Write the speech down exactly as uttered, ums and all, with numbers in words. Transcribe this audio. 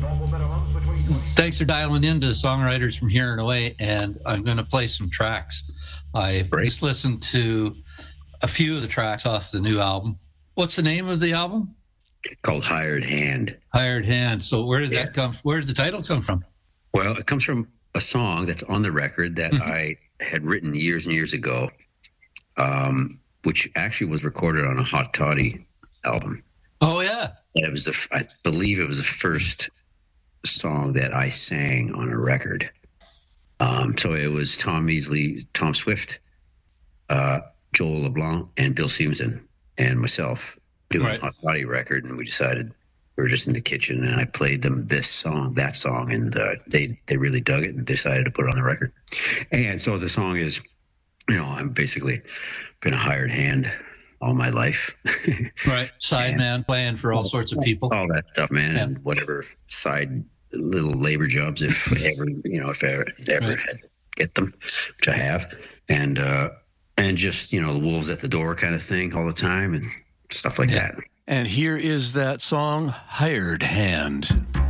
Thanks for dialing in to Songwriters from Here and Away, and I'm going to play some tracks. I just listened to a few of the tracks off the new album. What's the name of the album? Called Hired Hand. Hired Hand. So where did yeah. that come? Where did the title come from? Well, it comes from a song that's on the record that mm-hmm. I had written years and years ago, um, which actually was recorded on a Hot Toddy album. Oh yeah, and it was the I believe it was the first song that I sang on a record. Um, so it was Tom Measley, Tom Swift, uh, Joel LeBlanc, and Bill Stevenson, and myself doing right. a Hot Toddy record, and we decided we were just in the kitchen, and I played them this song, that song, and uh, they they really dug it and decided to put it on the record. And so the song is, you know, I'm basically been a hired hand all my life. Right, side man playing for all sorts of people, all that stuff, man, yeah. and whatever side little labor jobs, if ever, you know, if I ever, ever right. had to get them, which I have, and uh, and just, you know, the wolves at the door kind of thing all the time and stuff like yeah. that. And here is that song, Hired Hand.